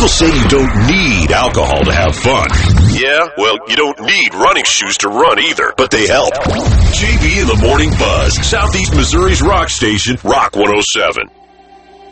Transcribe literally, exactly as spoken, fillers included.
People say you don't need alcohol to have fun. Yeah, well, you don't need running shoes to run either, but they help. J B in the Morning Buzz, Southeast Missouri's rock station, Rock one oh seven.